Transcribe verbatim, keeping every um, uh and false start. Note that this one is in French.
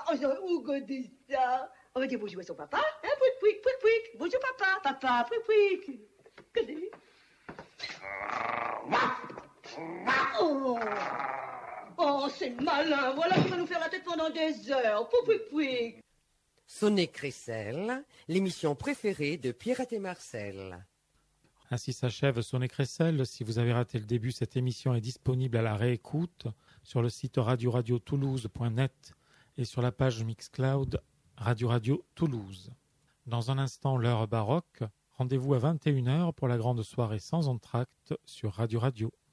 Oh, où que dit ça? On va dire bonjour à son papa. Hein, pouic, pouic, pouic, pouic. Bonjour papa, papa, pouic, pouic. Que dit? Oh, oh c'est malin. Voilà qui va nous faire la tête pendant des heures. Pouic, pouic, pouic. Sonnet Crécelle, l'émission préférée de Pierrette et Marcel. Ainsi s'achève Sonnet Crécelle. Si vous avez raté le début, cette émission est disponible à la réécoute sur le site radio radio toulouse point net et sur la page Mixcloud Radio Radio Toulouse. Dans un instant, l'heure baroque. Rendez-vous à vingt et une heures pour la grande soirée sans entracte sur Radio Radio.